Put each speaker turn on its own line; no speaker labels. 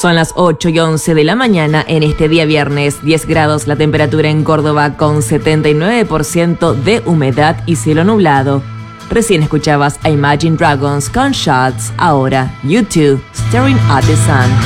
Son las 8:11 de la mañana en este día viernes, 10 grados la temperatura en Córdoba con 79% de humedad y cielo nublado. Recién escuchabas a Imagine Dragons con Shots, ahora YouTube, Staring at the Sun.